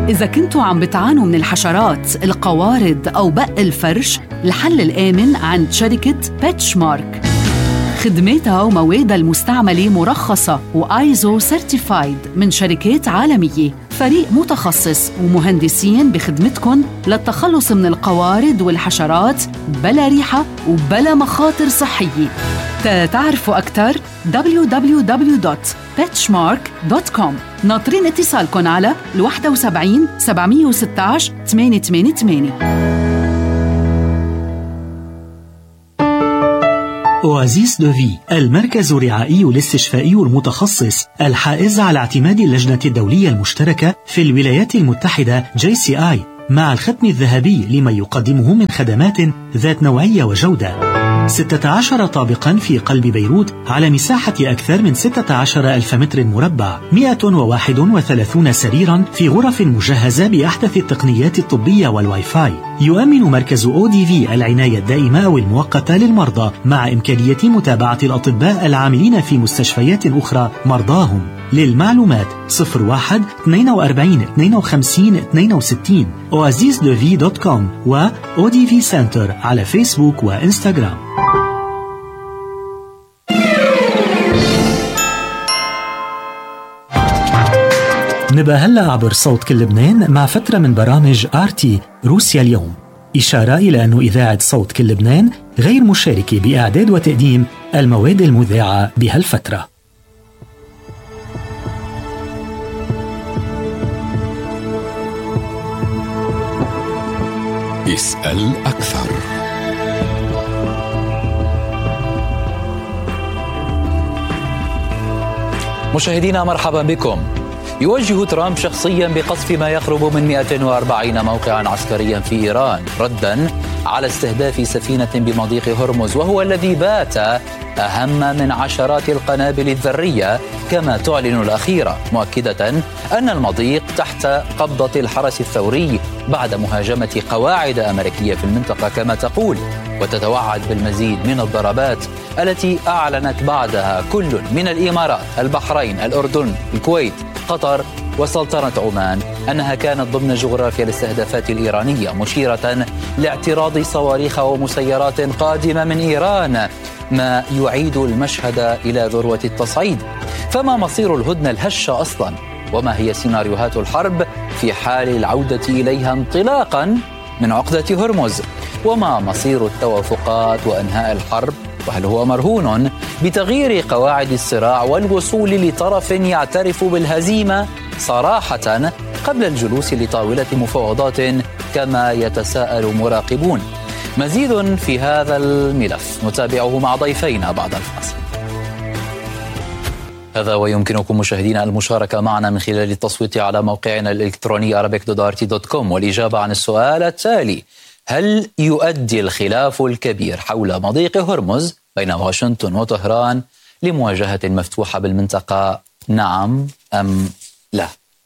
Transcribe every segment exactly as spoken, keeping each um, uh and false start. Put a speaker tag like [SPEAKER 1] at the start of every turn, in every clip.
[SPEAKER 1] إذا كنتوا عم بتعانوا من الحشرات، القوارض أو بق الفرش، الحل الآمن عند شركة بيتشمارك. خدماتها وموادها المستعملة مرخصة وآيزو سيرتيفايد من شركات عالمية. فريق متخصص ومهندسين بخدمتكم للتخلص من القوارض والحشرات بلا ريحة وبلا مخاطر صحية. تعرفوا أكثر دبليو دبليو دبليو دوت بيتشمارك دوت كوم. ناطرين اتصالكم على واحد سبعة سبعة واحد ستة ثمانية ثمانية ثمانية.
[SPEAKER 2] أوازيس دو في، المركز الرعائي الاستشفائي المتخصص الحائز على اعتماد اللجنة الدولية المشتركة في الولايات المتحدة جي سي آي، مع الختم الذهبي لما يقدمه من خدمات ذات نوعية وجودة. ستة عشر طابقا في قلب بيروت على مساحة أكثر من ستة عشر ألف متر مربع، مئة وواحد وثلاثين سريرا في غرف مجهزة بأحدث التقنيات الطبية والواي فاي. يؤمن مركز أو دي في العناية الدائمة والمؤقتة للمرضى مع إمكانية متابعة الأطباء العاملين في مستشفيات أخرى مرضاهم. للمعلومات صفر واحد اثنين وأربعين اثنين وخمسين اثنين وستين oasis de vie دوت كوم و أو دي في سنتر على فيسبوك وإنستغرام. نبقى هلأ عبر صوت كل لبنان مع فترة من برامج آرتي روسيا اليوم، إشارة إلى أن إذاعة صوت كل لبنان غير مشاركة بإعداد وتقديم المواد المذاعة بهالفترة.
[SPEAKER 3] اسأل أكثر.
[SPEAKER 4] مشاهدينا مرحبا بكم. يوجه ترامب شخصيا بقصف ما يقرب من مئة وأربعين موقعا عسكريا في إيران ردا على استهداف سفينة بمضيق هرمز، وهو الذي بات أهم من عشرات القنابل الذرية كما تعلن الأخيرة، مؤكدة أن المضيق تحت قبضة الحرس الثوري بعد مهاجمة قواعد أمريكية في المنطقة كما تقول، وتتوعد بالمزيد من الضربات التي أعلنت بعدها كل من الإمارات، البحرين، الأردن، الكويت، قطر وسلطنة عمان أنها كانت ضمن جغرافيا الاستهدافات الإيرانية، مشيرة لاعتراض صواريخ ومسيرات قادمة من إيران، ما يعيد المشهد إلى ذروة التصعيد. فما مصير الهدنة الهشة أصلا؟ وما هي سيناريوهات الحرب في حال العودة إليها انطلاقا من عقدة هرمز؟ وما مصير التوافقات وإنهاء الحرب؟ وهل هو مرهون بتغيير قواعد الصراع والوصول لطرف يعترف بالهزيمة صراحة قبل الجلوس لطاولة مفاوضات كما يتساءل مراقبون؟ مزيد في هذا الملف نتابعه مع ضيفينا بعد الفاصل. هذا ويمكنكم مشاهدينا المشاركة معنا من خلال التصويت على موقعنا الإلكتروني arabic دوت آر تي دوت كوم والإجابة عن السؤال التالي: هل يؤدي الخلاف الكبير حول مضيق هرمز بين واشنطن وطهران لمواجهة مفتوحة بالمنطقة، نعم أم لا؟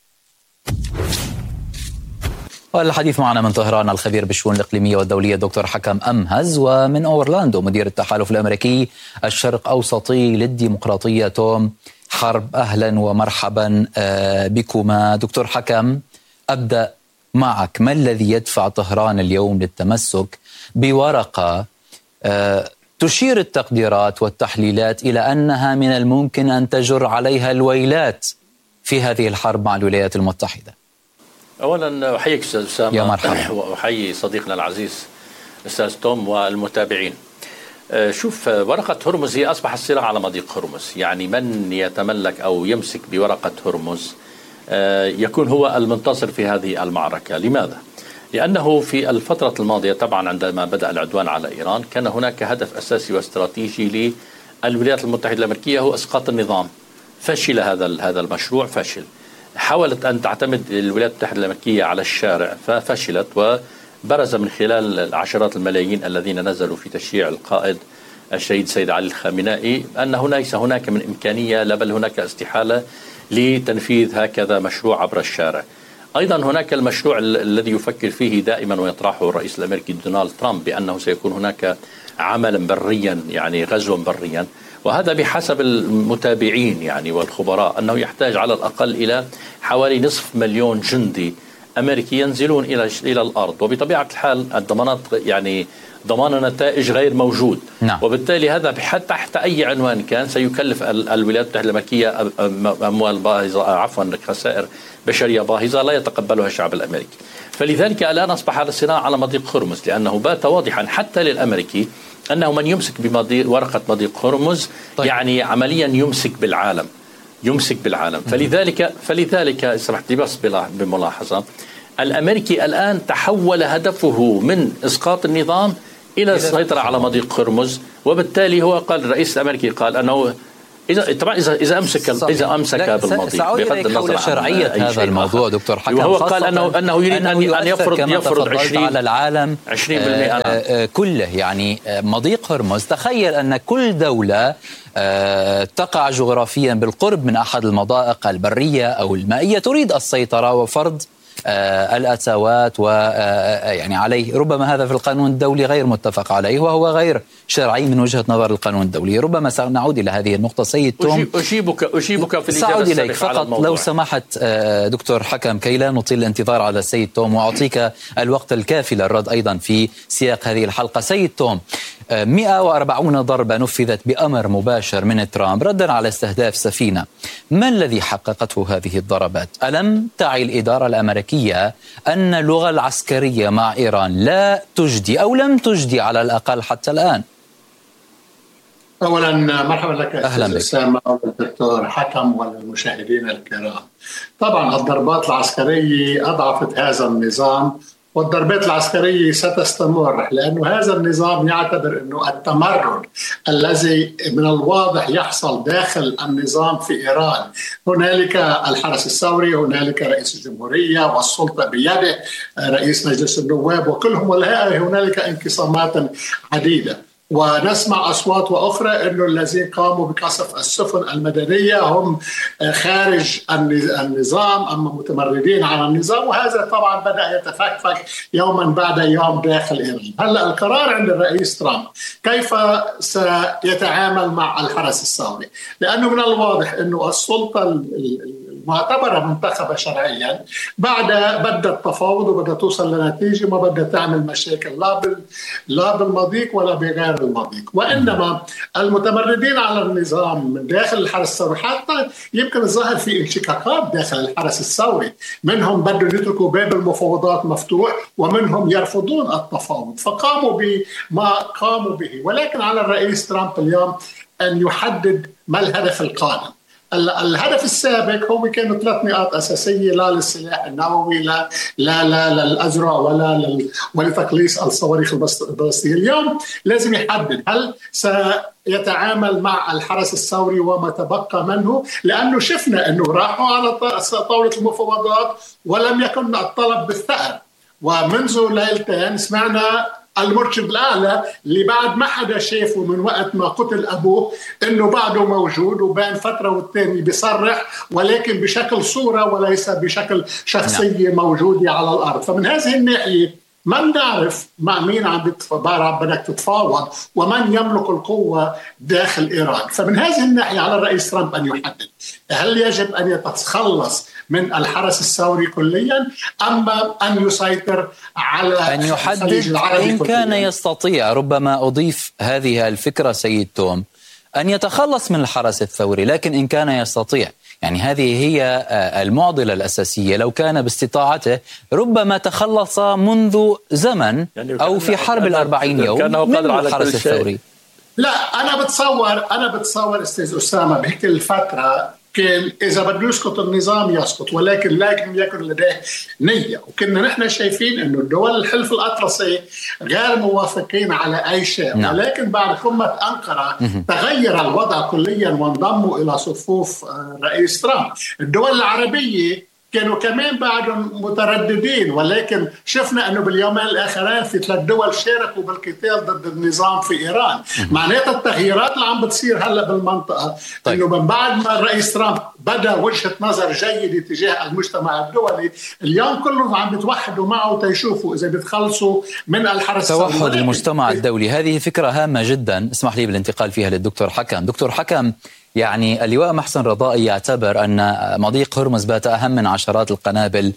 [SPEAKER 4] والحديث معنا من طهران الخبير بالشؤون الإقليمية والدولية دكتور حكم أمهز، ومن أورلاندو مدير التحالف الأمريكي الشرق أوسطي للديمقراطية توم حرب. أهلا ومرحبا بكما. دكتور حكم، أبدأ معك. ما الذي يدفع طهران اليوم للتمسك بورقة تشير التقديرات والتحليلات إلى أنها من الممكن أن تجر عليها الويلات في هذه الحرب مع الولايات المتحدة؟
[SPEAKER 5] أولا أحييك أستاذ أسامة،
[SPEAKER 4] يا مرحبا،
[SPEAKER 5] وأحيي صديقنا العزيز أستاذ توم والمتابعين. شوف، ورقة هرمز هي أصبح الصراع على مضيق هرمز، يعني من يتملك أو يمسك بورقة هرمز يكون هو المنتصر في هذه المعركة. لماذا؟ لأنه في الفترة الماضية طبعا عندما بدأ العدوان على إيران كان هناك هدف أساسي واستراتيجي للولايات المتحدة الأمريكية هو إسقاط النظام. فشل هذا هذا المشروع، فشل. حاولت أن تعتمد الولايات المتحدة الأمريكية على الشارع ففشلت، وبرز من خلال عشرات الملايين الذين نزلوا في تشييع القائد الشهيد سيد علي الخامنائي أن ليس هناك من إمكانية، لا بل هناك استحالة لتنفيذ هكذا مشروع عبر الشارع. أيضا هناك المشروع الذي يفكر فيه دائما ويطرحه الرئيس الأمريكي دونالد ترامب بأنه سيكون هناك عملا بريا، يعني غزوا بريا، وهذا بحسب المتابعين يعني والخبراء أنه يحتاج على الأقل إلى حوالي نصف مليون جندي أمريكي ينزلون إلى إلى الأرض، وبطبيعة الحال الضمانات يعني ضمان النتائج غير موجود.
[SPEAKER 4] نعم.
[SPEAKER 5] وبالتالي هذا حتى تحت أي عنوان كان سيكلف الولايات المتحدة الأمريكية أموال باهظة، عفوا خسائر بشرية باهظة لا يتقبلها الشعب الأمريكي. فلذلك الآن أصبح الصراع على مضيق هرمز، لأنه بات واضحا حتى للأمريكي أنه من يمسك بمضيق ورقة مضيق هرمز طيب. يعني عمليا يمسك بالعالم يمسك بالعالم. فلذلك فلذلك سمحت لي بس بملاحظة، الأمريكي الآن تحول هدفه من إسقاط النظام إلى السيطرة على مضيق هرمز، وبالتالي هو قال الرئيس الأمريكي قال أنه إذا طبعا إذا إذا أمسك إذا أمسك بالمضيق
[SPEAKER 4] بغض النظر عن شرعية هذا الموضوع دكتور حكم،
[SPEAKER 5] وهو قال أنه أنه يريد أن أن يفرض يفرض عشرين
[SPEAKER 4] على العالم
[SPEAKER 5] عشرين بالمئة
[SPEAKER 4] آه كله. يعني مضيق هرمز، تخيل أن كل دولة آه تقع جغرافيا بالقرب من أحد المضائق البرية أو المائية تريد السيطرة وفرض آه الأتاوات ويعني آه عليه. ربما هذا في القانون الدولي غير متفق عليه وهو غير شرعي من وجهة نظر القانون الدولي. ربما سنعود إلى هذه النقطة سيد توم.
[SPEAKER 5] أجيبك أجيبك في الإجابة
[SPEAKER 4] سأعود إليك فقط لو سمحت آه دكتور حكم كي لا نطيل الانتظار على السيد توم، وأعطيك الوقت الكافي للرد أيضا في سياق هذه الحلقة. سيد توم، آه مئة وأربعين ضربة نفذت بأمر مباشر من ترامب ردا على استهداف سفينة. ما الذي حققته هذه الضربات؟ ألم تعي الإدارة الأمريكية أن اللغة العسكرية مع إيران لا تجدي أو لم تجدي على الأقل حتى الآن؟
[SPEAKER 6] أولا مرحبا لك
[SPEAKER 4] أهلا
[SPEAKER 6] أسامة والدكتور حكم والمشاهدين الكرام. طبعا الضربات العسكرية أضعفت هذا النظام، والضربات العسكرية ستستمر، لأن هذا النظام يعتبر أنه التمرد الذي من الواضح يحصل داخل النظام في إيران، هنالك الحرس الثوري، هنالك رئيس الجمهورية والسلطة بيده رئيس مجلس النواب وكلهم، ولا هنالك انقسامات عديدة. ونسمع أصوات وأخرى أنه الذين قاموا بقصف السفن المدنية هم خارج النظام أما متمردين على النظام، وهذا طبعا بدأ يتفكك يوما بعد يوم داخل إيران. هلأ القرار عند الرئيس ترامب كيف سيتعامل مع الحرس الثوري، لأنه من الواضح أنه السلطة معتبرة منتخبة شرعيا بعد بدأت تفاوض وبدأت توصل لنتيجة ما بدأت تعمل مشاكل لا لا بالمضيق ولا بغير المضيق، وإنما المتمردين على النظام من داخل الحرس الثوري، حتى يمكن الظاهر في انشقاقات داخل الحرس الثوري، منهم بدهم يتركوا باب المفاوضات مفتوح ومنهم يرفضون التفاوض، فقاموا بما قاموا به. ولكن على الرئيس ترامب اليوم أن يحدد ما الهدف القادم. الهدف السابق هو كانوا ثلاث نقاط أساسية، لا للسلاح النووي، لا لا لا للأزرع ولا لل... ولتقليص الصواريخ البلاستيكية. اليوم لازم يحدد هل سيتعامل مع الحرس الثوري وما تبقى منه، لأنه شفنا أنه راحوا على طاولة المفاوضات ولم يكن الطلب بالثأر، ومنذ ليلتين سمعنا المرشد الأعلى اللي بعد ما حدا شافه من وقت ما قتل أبوه إنه بعده موجود، وبين فترة والتاني بيصرح ولكن بشكل صورة وليس بشكل شخصية موجودة على الأرض. فمن هذه الناحية ما نعرف مع مين عم بدك تتفاوض ومن يملك القوة داخل إيران. فمن هذه الناحية على الرئيس ترامب أن يحدد هل يجب أن يتخلص من الحرس الثوري كليا أما أن يسيطر على
[SPEAKER 4] أن يحدد إن كان يستطيع. ربما أضيف هذه الفكرة سيد توم أن يتخلص من الحرس الثوري، لكن إن كان يستطيع، يعني هذه هي المعضلة الأساسية. لو كان باستطاعته ربما تخلص منذ زمن يعني أو في حرب الأربعين يوم من الحرس الثوري.
[SPEAKER 6] لا أنا بتصور أنا بتصور أستاذ أسامة بهيك الفترة كان إذا بده يسقط النظام يسقط، ولكن لكن يكن لديه نية. وكنا نحن شايفين إنه الدول الحلف الأطلسي غير موافقين على أي شيء، نعم. ولكن بعد قمة أنقرة تغير الوضع كليا وانضموا إلى صفوف رئيس ترامب. الدول العربية كانوا كمان بعدهم مترددين، ولكن شفنا أنه باليومين الآخرين في ثلاث دول شاركوا بالقتال ضد النظام في إيران. معناتها التغييرات اللي عم بتصير هلأ بالمنطقة طيب. أنه من بعد ما الرئيس ترامب بدأ وجهة نظر جيدة تجاه المجتمع الدولي، اليوم كلهم عم بتوحدوا معه تيشوفوا إذا بتخلصوا من الحرس.
[SPEAKER 4] توحد المجتمع الدولي هذه فكرة هامة جدا. اسمح لي بالانتقال فيها للدكتور حكم. دكتور حكم، يعني اللواء محسن رضائي يعتبر أن مضيق هرمز بات أهم من عشرات القنابل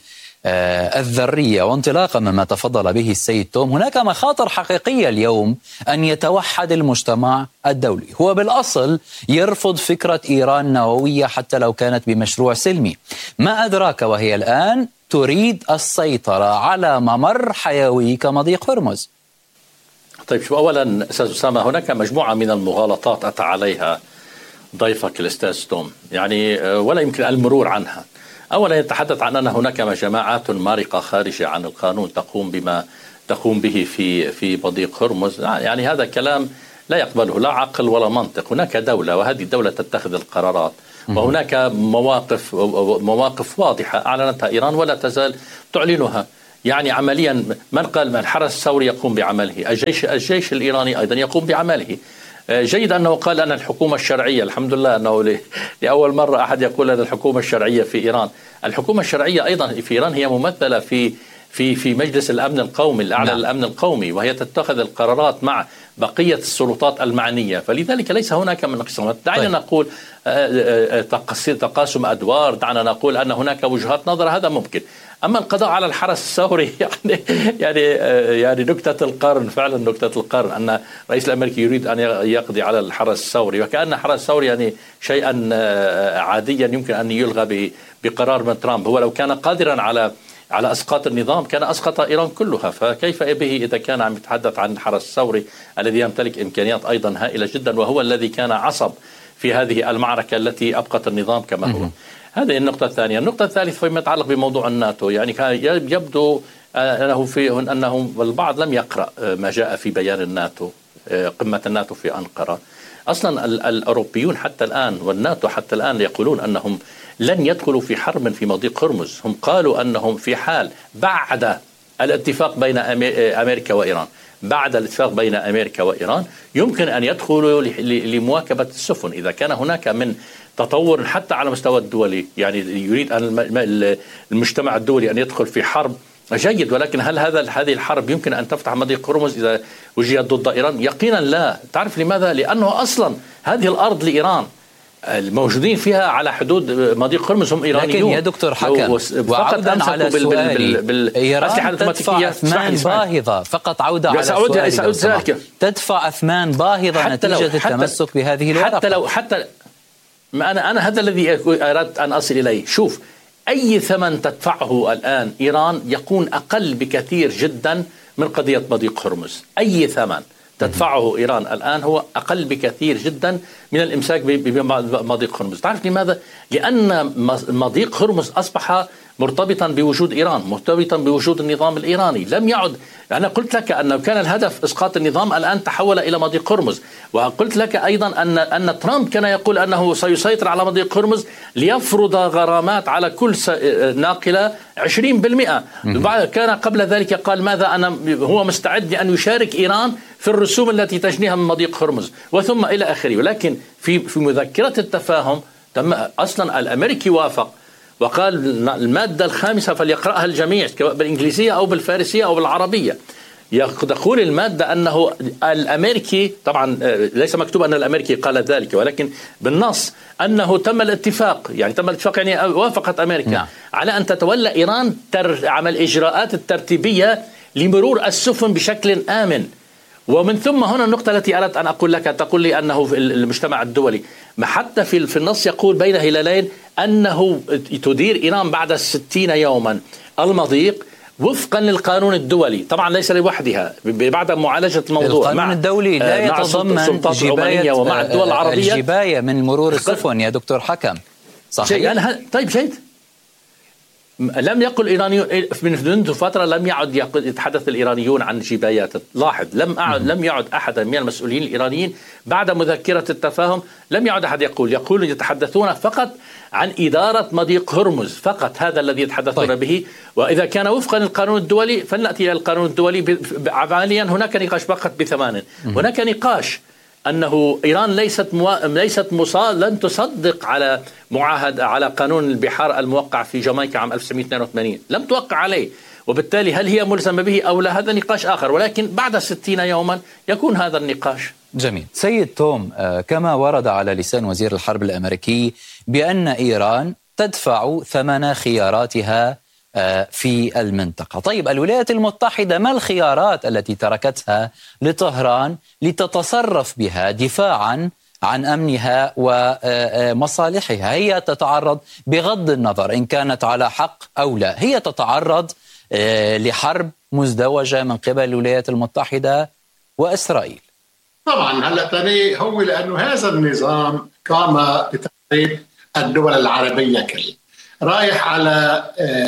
[SPEAKER 4] الذرية، وانطلاقا مما تفضل به السيد توم، هناك مخاطر حقيقية اليوم أن يتوحد المجتمع الدولي. هو بالأصل يرفض فكرة إيران نووية حتى لو كانت بمشروع سلمي، ما أدراك وهي الآن تريد السيطرة على ممر حيوي كمضيق هرمز.
[SPEAKER 5] طيب شو أولا أستاذ أسامة، هناك مجموعة من المغالطات أتى عليها ضيفك الأستاذ توم، يعني ولا يمكن المرور عنها. أولا يتحدث عن أن هناك جماعات مارقة خارجة عن القانون تقوم بما تقوم به في في مضيق هرمز، يعني هذا كلام لا يقبله لا عقل ولا منطق. هناك دولة وهذه الدولة تتخذ القرارات، وهناك مواقف مواقف واضحة أعلنتها إيران ولا تزال تعلنها. يعني عمليا من قال من الحرس الثوري يقوم بعمله، الجيش الجيش الإيراني أيضا يقوم بعمله. جيد أنه قال أن الحكومة الشرعية، الحمد لله أنه لأول مرة أحد يقول أن الحكومة الشرعية في إيران. الحكومة الشرعية أيضا في إيران هي ممثلة في في في مجلس الأمن القومي الأعلى
[SPEAKER 4] نعم.
[SPEAKER 5] للأمن القومي، وهي تتخذ القرارات مع بقية السلطات المعنية، فلذلك ليس هناك من انقسامات. دعنا طيب. نقول تقاسم أدوار، دعنا نقول أن هناك وجهات نظر، هذا ممكن. أما القضاء على الحرس الثوري يعني يعني يعني نكتة القرن، فعلا نكتة القرن أن الرئيس الأمريكي يريد أن يقضي على الحرس الثوري، وكأن الحرس الثوري يعني شيئا عاديا يمكن أن يلغى بقرار من ترامب. هو لو كان قادرا على على اسقاط النظام كان اسقط ايران كلها، فكيف به اذا كان عم يتحدث عن الحرس الثوري الذي يمتلك امكانيات ايضا هائله جدا، وهو الذي كان عصب في هذه المعركه التي ابقت النظام كما هو. هذه النقطه الثانيه. النقطه الثالثه فيما يتعلق بموضوع الناتو، يعني يبدو انه في انه البعض لم يقرا ما جاء في بيان الناتو، قمه الناتو في انقره. اصلا الاوروبيون حتى الان والناتو حتى الان يقولون انهم لن يدخلوا في حرب في مضيق هرمز. هم قالوا أنهم في حال بعد الاتفاق بين أمريكا وإيران بعد الاتفاق بين أمريكا وإيران يمكن أن يدخلوا لمواكبة السفن إذا كان هناك من تطور حتى على مستوى الدولي. يعني يريد أن المجتمع الدولي أن يدخل في حرب جيد، ولكن هل هذا هذه الحرب يمكن أن تفتح مضيق هرمز إذا وجهت ضد إيران؟ يقينا لا. تعرف لماذا؟ لأنه أصلا هذه الأرض لإيران، الموجودين فيها على حدود مضيق هرمز هم إيرانيون.
[SPEAKER 4] لكن يا دكتور حكم، وعودا على سؤالي، بال... إيران تدفع أثمان باهظة، فقط عودة على سؤالي، تدفع أثمان باهظة نتيجة التمسك بهذه الورقة.
[SPEAKER 5] حتى لو حتى ما أنا أنا هذا الذي أردت أن أصل إليه. شوف، أي ثمن تدفعه الآن إيران يكون أقل بكثير جدا من قضية مضيق هرمز. أي ثمن تدفعه إيران الآن هو أقل بكثير جدا من الإمساك بمضيق هرمز. تعرف لماذا؟ لأن مضيق هرمز أصبح مرتبطا بوجود إيران، مرتبطا بوجود النظام الإيراني. لم يعد، أنا قلت لك أنه كان الهدف إسقاط النظام، الآن تحول إلى مضيق هرمز. وقلت لك أيضا أن أن ترامب كان يقول أنه سيسيطر على مضيق هرمز ليفرض غرامات على كل ناقلة عشرين بالمئة. كان قبل ذلك قال ماذا؟ أنا هو مستعد لأن يشارك إيران في الرسوم التي تجنيها من مضيق هرمز وثم إلى آخره. ولكن في في مذكرة التفاهم تم أصلا الأمريكي وافق وقال المادة الخامسة فليقرأها الجميع بالإنجليزية أو بالفارسية أو بالعربية. يقول المادة أنه الأمريكي، طبعا ليس مكتوب أن الأمريكي قال ذلك، ولكن بالنص أنه تم الاتفاق، يعني تم الاتفاق يعني وافقت أمريكا نعم. على أن تتولى إيران عمل إجراءات الترتيبية لمرور السفن بشكل آمن. ومن ثم هنا النقطة التي أردت أن أقول لك، تقول لي أنه المجتمع الدولي، ما حتى في في النص يقول بين هلالين أنه تدير إيران بعد الستين يوما المضيق وفقا للقانون الدولي. طبعا ليس لوحدها، بعد معالجة الموضوع
[SPEAKER 4] القانون
[SPEAKER 5] مع
[SPEAKER 4] الدولي لا يتضمن جباية
[SPEAKER 5] ومع الدول العربية
[SPEAKER 4] الجباية من مرور السفن يا دكتور حكم، صحيح؟
[SPEAKER 5] أنا طيب جيد. لم يقل إيرانيون منذ فترة، لم يعد يتحدث الإيرانيون عن جبايات. لاحظ، لم أعد لم يعد أحد من المسؤولين الإيرانيين بعد مذكرة التفاهم، لم يعد أحد يقول يقول يتحدثون فقط عن إدارة مضيق هرمز فقط، هذا الذي يتحدثون طيب. به. وإذا كان وفقا للقانون الدولي فلنأتي إلى القانون الدولي. عمليا هناك نقاش فقط بثمان. هناك نقاش أنه إيران ليست مو... ليست مصا... لن تصدق على معاهدة على قانون البحار الموقع في جامايكا عام ألف وتسعمئة واثنين وثمانين، لم توقع عليه، وبالتالي هل هي ملزمة به أو لا هذا نقاش آخر، ولكن بعد ستين يوما يكون هذا النقاش.
[SPEAKER 4] جميل. سيد توم، كما ورد على لسان وزير الحرب الأمريكي بأن إيران تدفع ثمن خياراتها في المنطقة. طيب الولايات المتحدة ما الخيارات التي تركتها لطهران لتتصرف بها دفاعا عن أمنها ومصالحها؟ هي تتعرض بغض النظر إن كانت على حق أو لا، هي تتعرض لحرب مزدوجة من قبل الولايات المتحدة وإسرائيل.
[SPEAKER 6] طبعا هلا تاني هو لأنه هذا النظام قام بتخريب الدول العربية كلها، رايح على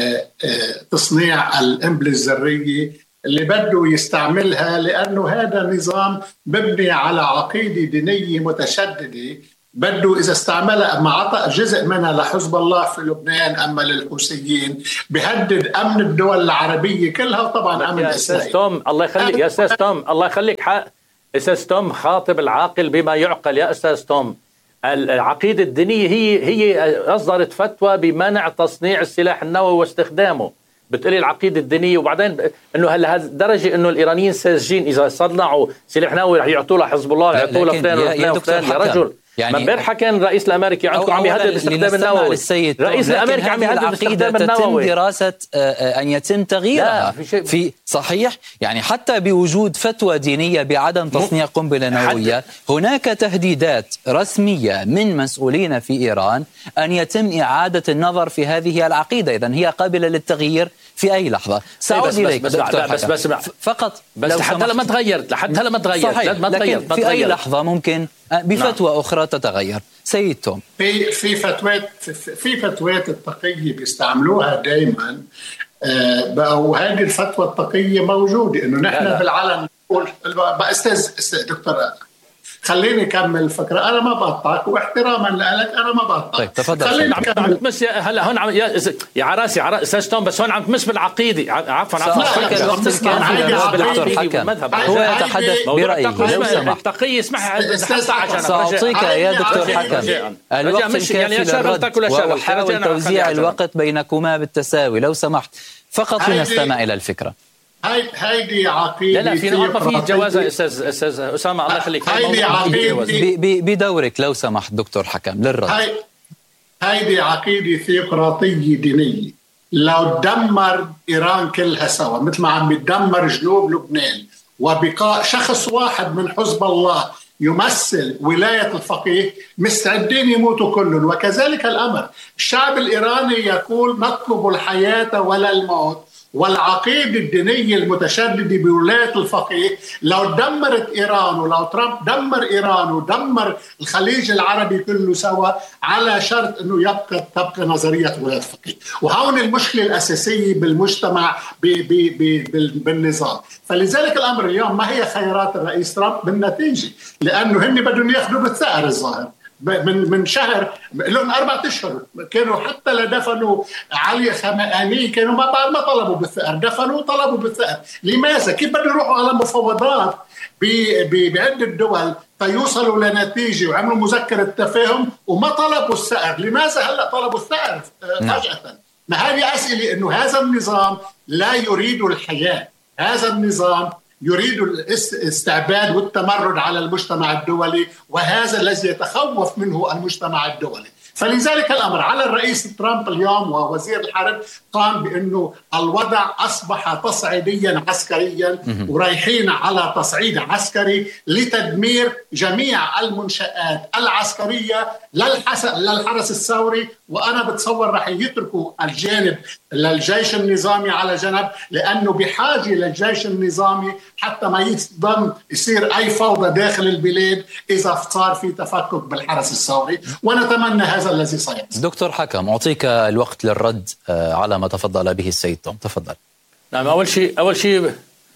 [SPEAKER 6] تصنيع القنبلة الذرية اللي بده يستعملها، لأنه هذا النظام مبني على عقيدة دينية متشددة، بده إذا استعملها ما عطى جزء منها لحزب الله في لبنان أما للحوثيين بيهدد أمن الدول العربية كلها وطبعا أمن إسرائيل.
[SPEAKER 5] أستاذ توم الله يخليك يا أستاذ توم الله يخليك حق أستاذ توم، خاطب العاقل بما يعقل يا أستاذ توم. العقيدة الدينية هي هي أصدرت فتوى بمنع تصنيع السلاح النووي واستخدامه، بتقولي العقيدة الدينية، وبعدين انه هلا هذه الدرجة انه الايرانيين ساذجين اذا صنعوا سلاح نووي رح يعطوا له حزب الله، يعطوا له فلان وفلان وفلان. يا رجل ما امبارح كان الرئيس الامريكي عندكم عم يهدد باستخدام النووي، الرئيس الامريكي عم يهدد باستخدام النووي.
[SPEAKER 4] تتم دراسة ان يتم تغييرها في, في صحيح، يعني حتى بوجود فتوى دينية بعدم تصنيع قنبلة نووية هناك تهديدات رسمية من مسؤولين في ايران ان يتم اعادة النظر في هذه العقيدة، اذا هي قابلة للتغيير في اي لحظة. سأعود اليك
[SPEAKER 5] بس
[SPEAKER 4] دكتور
[SPEAKER 5] بس, بس, بس
[SPEAKER 4] فقط
[SPEAKER 5] بس لحد هلا ما تغيرت، لحد هلا ما تغيرت، ما تغيرت
[SPEAKER 4] في اي لحظة ممكن بفتوى نعم. أخرى تتغير. سيد توم،
[SPEAKER 6] في في فتوات في فتوات التقية بيستعملوها دائما، آه بقوا هذه الفتوى التقية موجودة انه نحن بالعالم نقول استاذ دكتور خليني كمل الفكرة، أنا ما بقطعك واحتراما لك أنا ما بقطعك.
[SPEAKER 4] طيب تفضل.
[SPEAKER 6] خليني
[SPEAKER 5] عم تمس هلا هون عم يا يا عراسي عراسي أستاذ توم، بس هون عم تمس بالعقيدة. عفوا عفوا
[SPEAKER 4] الوقت الكافي دكتور حكم، هو يتحدث برأيه لو سمحت.
[SPEAKER 5] تقي اسمح
[SPEAKER 4] سأعطيك يا دكتور حكم الوقت الكافي للرد وأحاول توزيع الوقت بينكما بالتساوي لو سمحت، فقط لنستمع إلى الفكرة.
[SPEAKER 6] هاي هيدي عقيدة.
[SPEAKER 5] لا لا في ما في جوازة استاذ استاذ اسامه الله يخليك.
[SPEAKER 6] هيدي عقيدة
[SPEAKER 4] بدورك لو سمحت دكتور حكم للرد.
[SPEAKER 6] هاي هيدي عقيدة ثيوقراطية دينية، لو دمر ايران كلها سوا مثل ما عم بتدمر جنوب لبنان وبقاء شخص واحد من حزب الله يمثل ولاية الفقيه مستعدين يموتوا كلهم، وكذلك الامر الشعب الايراني يقول نطلب الحياة ولا الموت، والعقيدة الدينية المتشددة بولاية الفقيه لو دمرت إيران ولو ترامب دمر إيران ودمر الخليج العربي كله سوا على شرط أنه يبقى تبقى نظرية ولاية الفقيه. وهون المشكلة الأساسية بالمجتمع بي بي بي بالنظام. فلذلك الأمر اليوم ما هي خيارات الرئيس ترامب بالنتيجة، لأنه هن بدهم ياخذوا بالثأر الظاهر من من شهر لهم أربعة أشهر كانوا حتى لدفنوا علي خامنئي كانوا ما بعد ما طلبوا بالثأر، دفنوا طلبوا بالثأر. لماذا؟ كيف بدهم يروحوا على مفاوضات بعدة دول فيوصلوا لنتيجة وعملوا مذكرة تفاهم وما طلبوا الثأر؟ لماذا هلا طلبوا الثأر فجأة؟ ما هذه أسئلة. إنه هذا النظام لا يريد الحياة، هذا النظام يريد الاستعباد والتمرد على المجتمع الدولي، وهذا الذي يتخوف منه المجتمع الدولي. فلذلك الأمر على الرئيس ترامب اليوم ووزير الحرب قام بأنه الوضع أصبح تصعيديا عسكريا ورايحين على تصعيد عسكري لتدمير جميع المنشآت العسكرية للحرس الثوري. وأنا بتصور رح يتركوا الجانب للجيش النظامي على جنب، لأنه بحاجة للجيش النظامي حتى ما يصدم يصير أي فوضى داخل البلاد إذا صار في تفكك بالحرس الثوري، ونتمنى هذا الذي سيحصل.
[SPEAKER 4] دكتور حكم أعطيك الوقت للرد على ما تفضل به السيد توم، تفضل.
[SPEAKER 5] نعم، أول شيء أول شيء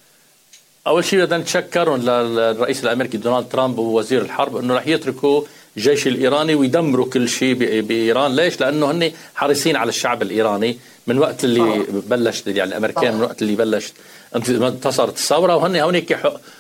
[SPEAKER 5] أول شيء بدنا نتشكر للرئيس الأمريكي دونالد ترامب ووزير الحرب إنه رح يتركوا الجيش الإيراني ويدمروا كل شيء بإيران. ليش؟ لأنه هن حريصين على الشعب الإيراني من وقت اللي بلش يعني الأمريكان من وقت اللي بلش انتصرت الثورة، وهن هونيك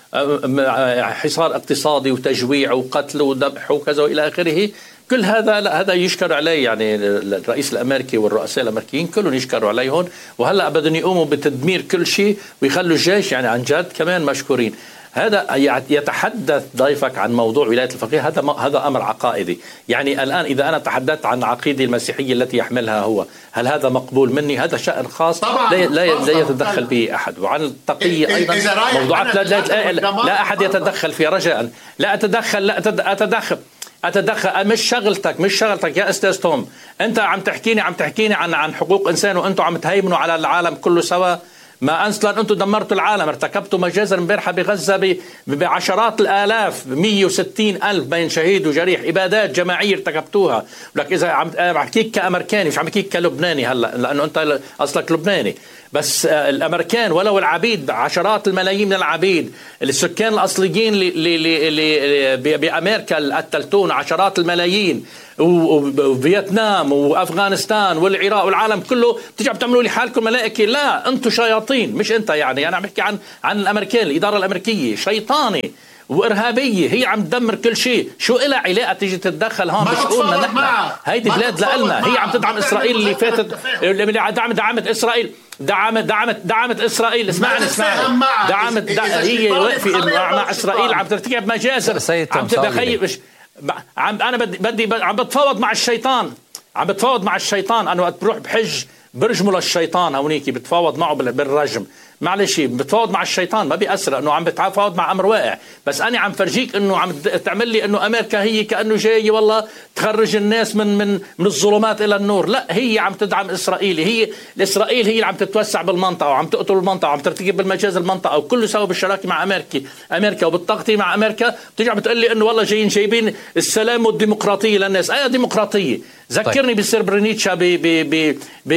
[SPEAKER 5] حصار اقتصادي وتجويع وقتل وذبح وكذا وإلى آخره. كل هذا لا هذا يشكر عليه، يعني الرئيس الامريكي والرؤساء الامريكيين كلهم يشكروا عليهم، وهلا بدهم يقوموا بتدمير كل شيء ويخلوا الجيش يعني عن جد كمان مشكورين. هذا يتحدث ضيفك عن موضوع ولاية الفقيه، هذا هذا أمر عقائدي. يعني الآن إذا أنا تحدثت عن عقيدة المسيحية التي يحملها هو، هل هذا مقبول مني؟ هذا شأن خاص لا, لا, لا يتدخل به أحد. وعن التقية أيضا موضوعات لا, لا, لا, لا أحد يتدخل في رجاء لا أتدخل لا أتدخل أتدخل مش شغلتك مش شغلتك يا أستاذ توم. أنت عم تحكيني عم تحكيني عن عن حقوق إنسان وأنتم عم تهيمنوا على العالم كله سوا. ما أصلا أنتم دمرتوا العالم، ارتكبتوا مجازر امبارحة بغزة بعشرات الآلاف، مئة وستين ألف بين شهيد وجريح، إبادات جماعية ارتكبتوها. لك إذا عم بحكيك كأمريكاني مش عم بحكيك كلبناني هلا، لأنه أنت أصلك لبناني. بس الأمريكان ولو العبيد، عشرات الملايين من العبيد السكان الأصليين بأمريكا قتلتون، عشرات الملايين، وفيتنام وأفغانستان والعراق والعالم كله، بتيجي بتعملوا لي حالكم ملائكة؟ لا، أنتم شياطين. مش أنت، يعني أنا عم بحكي عن عن الأمريكان، الإدارة الأمريكية شيطاني وإرهابية، هي عم تدمر كل شيء. شو إلها علاقة تيجي تتدخل هون بشؤوننا نحن؟ هيدي بلاد لنا، هي عم تدعم إسرائيل اللي فاتت، اللي دعمت دعمت إسرائيل دعمت دعمت دعمت إسرائيل. اسمعني اسمعني دعمت دع... هي واقفة مع إسرائيل عم ترتكب مجازر، عم تبخيش. عم أنا بدي بدي عم بتفاوض مع الشيطان، عم بتفاوض مع الشيطان. أنا وقت بروح بحج برجموا للشيطان هونيك، بتفاوض معه بالرجم. معلش بتفاوض مع الشيطان ما بيأثر، انه عم بتفاوض مع امر واقع. بس انا عم فرجيك انه عم تعمل لي انه امريكا هي كانه جاي والله تخرج الناس من من من الظلمات الى النور. لا، هي عم تدعم اسرائيل. هي الاسرائيل هي اللي عم تتوسع بالمنطقه وعم تقتل المنطقه وعم ترتكب بالمجاز المنطقه، وكله سوا بالشراكه مع امريكا امريكا وبالتغطيه مع امريكا. بتيجي عم بتقول لي انه والله جايين جايبين السلام والديمقراطيه للناس. اي ديمقراطيه؟ ذكرني بسربرينيتشا ب ب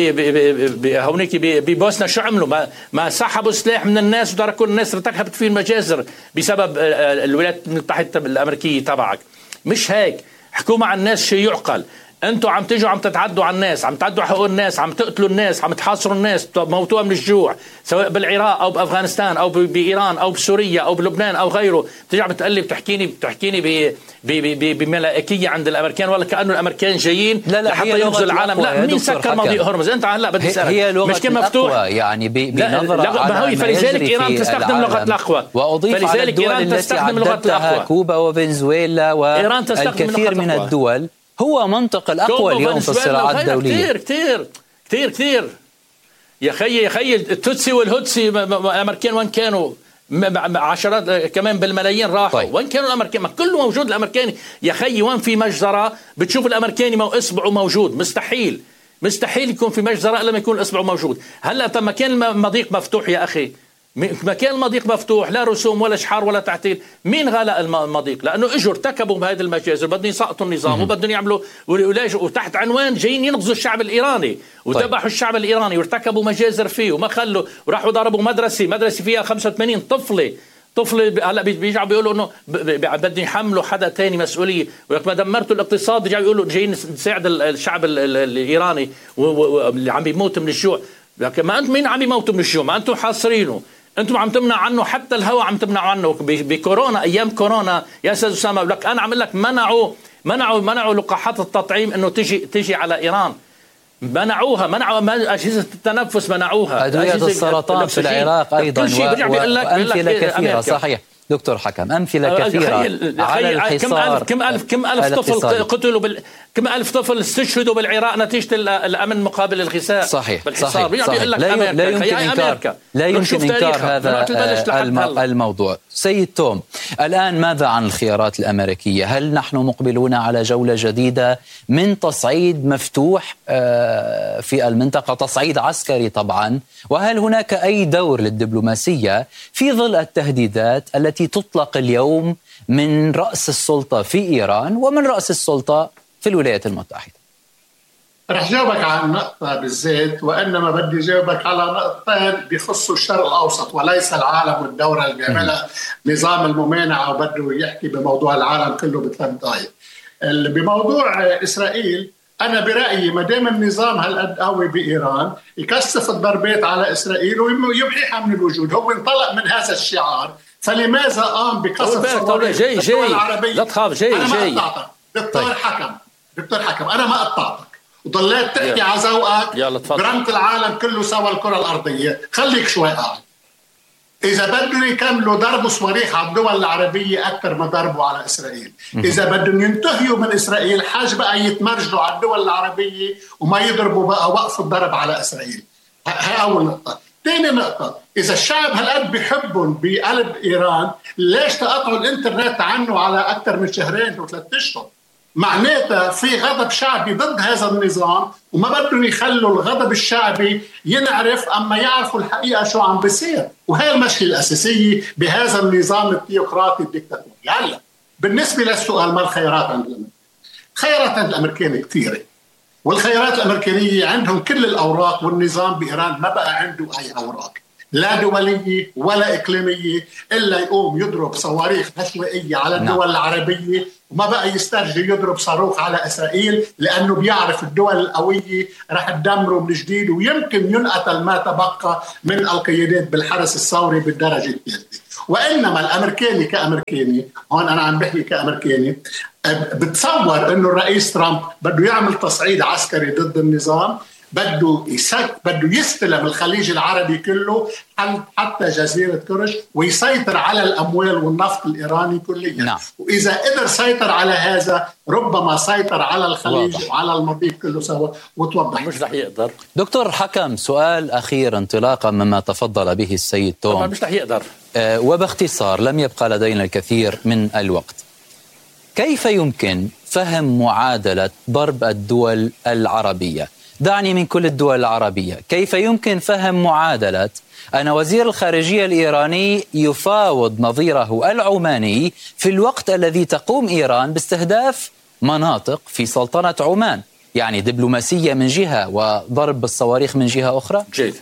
[SPEAKER 5] ب هونيك ببوسنا شو عملوا؟ ما ما سحبوا سلاح من الناس وتركوا الناس ارتكبت فيه المجازر بسبب الولايات المتحدة الأمريكية تبعك. مش هيك، حكوا مع الناس شيء يعقل. انتوا عم تيجوا عم تتعدوا على الناس، عم تعدوا حقوق الناس، عم تقتلوا الناس، عم تحاصروا الناس، موتوها من الجوع، سواء بالعراق او بافغانستان او بايران او بسوريا او بلبنان او غيره. بتيجي عم بتقلي بتحكيني بتحكيني بملائكيه عند الامريكان، ولا كانه الامريكان جايين لحتى يغزوا العالم. لا، مين سكر مضيق هرمز؟ انت هلا بدي اسالك، مش كان مفتوح يعني بنظره على
[SPEAKER 7] فلذلك
[SPEAKER 5] ايران تستخدم لغه الاقوى،
[SPEAKER 7] فلذلك ايران تستخدم لغه الاقوى. كوبا وفنزويلا والكثير من الدول هو منطق الأقوى اليوم في الصراعات الدولية.
[SPEAKER 5] كتير كتير كتير كتير يا خي يا خي التوتسي والهوتسي الأمريكان وين كانوا؟ عشرات كمان بالملايين راحوا. طيب. وين كانوا الأمريكان؟ ما كله موجود الأمريكاني يا خي. وين في مجزرة بتشوف الأمريكاني مو إصبعه موجود؟ مستحيل مستحيل يكون في مجزرة إلا ما يكون إصبعه موجود. هلا طب ما كان المضيق مفتوح يا أخي، ما كان المضيق مفتوح، لا رسوم ولا شحار ولا تعتيل. مين غلق المضيق؟ لانه اجوا ارتكبوا بهذه المجازر، بدهم يسقطوا النظام وبدهم يعملوا وتحت عنوان جايين ينقذوا الشعب الايراني وذبحوا طيب. الشعب الايراني وارتكبوا مجازر فيه وما خلوا، وراحوا ضربوا مدرسه مدرسه فيها خمسة وثمانين طفله طفل. هلا بيجوا بيقولوا انه بدهم يحملوا حدا تاني مسؤوليه، ولما دمرتوا الاقتصاد بيجوا بيقولوا جايين نساعد الشعب الايراني واللي عم بيموت من الجوع. لكن ما انتم مين عم يموتوا من الجوع؟ ما انتم حاصرينه، انتم عم تمنع عنه، حتى الهواء عم تمنعوا عنه. بكورونا ايام كورونا يا استاذ اسامه لك انا عم لك منعوا منعوا منعوا لقاحات التطعيم انه تجي تجي على ايران، منعوها، منعوا اجهزه التنفس، منعوها
[SPEAKER 7] ادويه السرطان في العراق ايضا، وامثله كثيره. صحيح دكتور حكم، أمثلة كثيرة على الحصار.
[SPEAKER 5] كم ألف كم ألف طفل قتلوا بال... كم ألف طفل استشهدوا بالعراق نتيجة الأمن مقابل الغذاء.
[SPEAKER 7] صحيح
[SPEAKER 5] بالحصار.
[SPEAKER 7] صحيح, صحيح. لا, لا يمكن إنكار لا يمكن إنكار هذا الموضوع. سيد توم، الآن ماذا عن الخيارات الأمريكية؟ هل نحن مقبلون على جولة جديدة من تصعيد مفتوح في المنطقة، تصعيد عسكري طبعا، وهل هناك أي دور للدبلوماسية في ظل التهديدات التي تطلق اليوم من رأس السلطة في إيران ومن رأس السلطة في الولايات المتحدة؟
[SPEAKER 6] رح جاوبك على النقطة بالذات، وإنما بدي جاوبك على نقطتين بيخصوا الشرق الأوسط وليس العالم والدورة اللي بيعملها نظام الممانعة وبده يحكي بموضوع العالم كله بثلاث دقائق. بموضوع إسرائيل أنا برأيي ما دام النظام هالقد قوي بإيران يكثف الضربات على إسرائيل ويمحيها من الوجود، هو انطلق من هذا الشعار، فلماذا قام بكثف صواريخ الدول العربية؟
[SPEAKER 5] لا تخاف، جاي
[SPEAKER 6] أنا
[SPEAKER 5] جاي
[SPEAKER 6] ما قطعتك دكتور طيب. حكم دكتور حكم أنا ما قطعتك وضليت تحكي على ذوقك، برمت العالم كله سوى الكرة الأرضية، خليك شوي قاعد. إذا بدهم يكملوا ضربوا صواريخ على الدول العربية أكثر ما ضربوا على إسرائيل. إذا بدهم ينتهيوا من إسرائيل حاج بقى يتمرجلوا على الدول العربية وما يضربوا بقى وقف الضرب على إسرائيل. هاي أول نقطة. ثاني نقطة، إذا الشعب هالقد بيحبهم بقلب إيران ليش تقطعوا الإنترنت عنه على أكثر من شهرين وثلاث أشهر؟ معناتها في غضب شعبي ضد هذا النظام وما بدهم يخلوا الغضب الشعبي ينعرف أما يعرفوا الحقيقة شو عم بيصير. وهي المشكلة الأساسية بهذا النظام الثيوقراطي الدكتاتوري. هلا بالنسبة للسؤال ما الخيارات عند الأمريكان؟ خيارات عند الأمريكان كثيرة، والخيارات الأمريكانية عندهم كل الأوراق، والنظام بإيران ما بقى عنده أي أوراق لا دولية ولا إقليمية إلا يقوم يضرب صواريخ عشوائية على الدول العربية، وما بقى يسترجي يضرب صاروخ على إسرائيل لأنه بيعرف الدول القوية رح تدمره من جديد، ويمكن ينقتل ما تبقى من القيادات بالحرس الثوري بالدرجة الثالثة. وإنما الأمريكاني كأمريكاني، هون أنا عم بحكي كأمريكاني، بتصور إنه الرئيس ترامب بده يعمل تصعيد عسكري ضد النظام، بده يسك بده يستلم الخليج العربي كله حتى جزيرة كرش ويسيطر على الأموال والنفط الإيراني كليا. نعم. وإذا قدر سيطر على هذا ربما سيطر على الخليج واضح. وعلى المضيق كله سوا. وتوضح
[SPEAKER 5] مش رح يقدر.
[SPEAKER 7] دكتور حكم، سؤال أخير انطلاقا مما تفضل به السيد توم.
[SPEAKER 5] طبعا مش رح يقدر.
[SPEAKER 7] أه وباختصار لم يبقى لدينا الكثير من الوقت. كيف يمكن فهم معادلة ضرب الدول العربية؟ دعني من كل الدول العربية. كيف يمكن فهم معادلة أن وزير الخارجية الإيراني يفاوض نظيره العماني في الوقت الذي تقوم إيران باستهداف مناطق في سلطنة عمان؟ يعني دبلوماسية من جهة وضرب بالصواريخ من جهة أخرى.
[SPEAKER 5] جيد.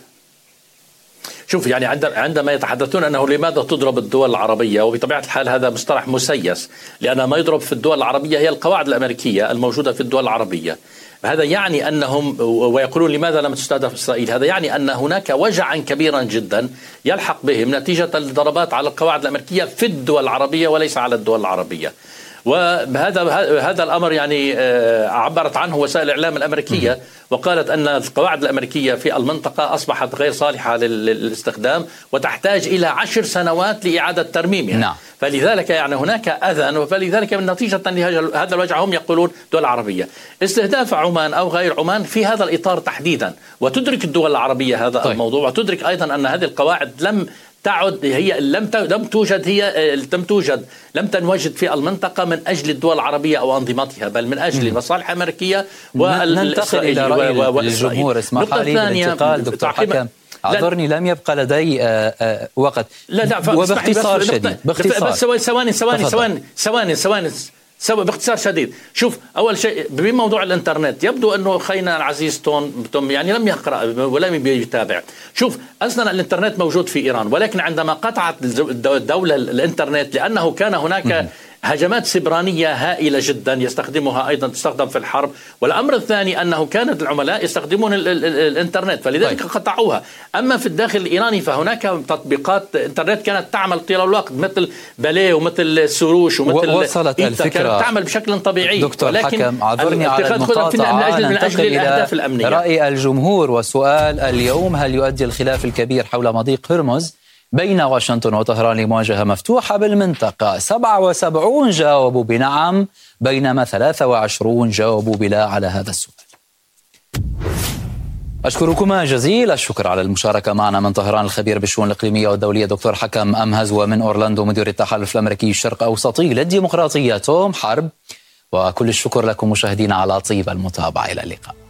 [SPEAKER 5] شوف، يعني عندما يتحدثون أنه لماذا تضرب الدول العربية، وبطبيعة الحال هذا مصطلح مسيس، لأن ما يضرب في الدول العربية هي القواعد الأمريكية الموجودة في الدول العربية. هذا يعني أنهم، ويقولون لماذا لم تستهدف إسرائيل، هذا يعني أن هناك وجعا كبيرا جدا يلحق بهم نتيجة الضربات على القواعد الأمريكية في الدول العربية وليس على الدول العربية. وهذا هذا الأمر يعني عبرت عنه وسائل الإعلام الأمريكية وقالت أن القواعد الأمريكية في المنطقة أصبحت غير صالحة للاستخدام وتحتاج إلى عشر سنوات لإعادة ترميمها. نعم. فلذلك يعني هناك أذى، فلذلك من نتيجة لهذا الوجع هم يقولون دول عربية. استهداف عمان أو غير عمان في هذا الإطار تحديدا، وتدرك الدول العربية هذا طيب. الموضوع، وتدرك أيضا أن هذه القواعد لم تعد هي لم لم توجد هي لم توجد لم تنوجد في المنطقة من أجل الدول العربية أو أنظمتها، بل من أجل المصالح الأمريكية
[SPEAKER 7] والإسرائيلية. ننتقل إلى رأي الجمهور. اسمح لي بالانتقال دكتور حكم، اعذرني لم يبقى لدي آآ آآ وقت.
[SPEAKER 5] لا لا
[SPEAKER 7] وباختصار شديد باختصار
[SPEAKER 5] بس ثواني ثواني ثواني ثواني ثواني سوى باختصار شديد. شوف، أول شيء بموضوع الإنترنت يبدو أنه خينا العزيز توم يعني لم يقرأ ولم يتابع. شوف، أصلا الإنترنت موجود في إيران، ولكن عندما قطعت الدولة الإنترنت لأنه كان هناك م- هجمات سبرانية هائلة جدا يستخدمها أيضا تستخدم في الحرب. والأمر الثاني أنه كانت العملاء يستخدمون ال ال الإنترنت فلذلك طيب. قطعوها. أما في الداخل الإيراني فهناك تطبيقات إنترنت كانت تعمل طيل الوقت مثل باليه ومثل سروش ومثل
[SPEAKER 7] وصلت الفكرة
[SPEAKER 5] كانت تعمل بشكل طبيعي.
[SPEAKER 7] دكتور حكم، عذرني على المقاطعة،
[SPEAKER 5] من أجل, من أجل الأهداف الأمنية.
[SPEAKER 7] رأي الجمهور وسؤال اليوم: هل يؤدي الخلاف الكبير حول مضيق هرمز بين واشنطن وطهران لمواجهة مفتوحة بالمنطقة؟ سبعة وسبعون جاوبوا بنعم بينما ثلاثة وعشرون جاوبوا بلا على هذا السؤال. أشكركما جزيل الشكر على المشاركة معنا من طهران الخبير بالشؤون الإقليمية والدولية دكتور حكم أمهز، ومن أورلاندو مدير التحالف الأمريكي الشرق أوسطي للديمقراطية توم حرب. وكل الشكر لكم مشاهدينا على طيب المتابعة. إلى اللقاء.